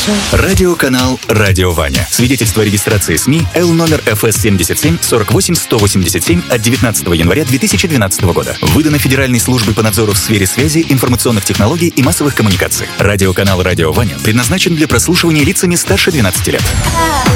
слушаю. Радиоканал «Радио Ваня». Свидетельство о регистрации СМИ Л номер ФС 77 48 187 от 19 января 2012 года. Выдано Федеральной службой по надзору в сфере связи, информационных технологий и массовых коммуникаций. Радиоканал «Радио Ваня» предназначен для прослушивания лицами старше 12 лет.